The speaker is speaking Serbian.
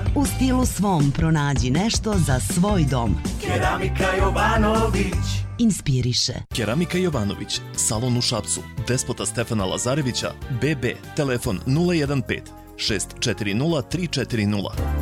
U stilu svom pronađi nešto za svoj dom. Keramika Jovanović. Inspiriše. Keramika Jovanović, salon u Šapcu, Despota Stefana Lazarevića, BB, telefon 015 640 340.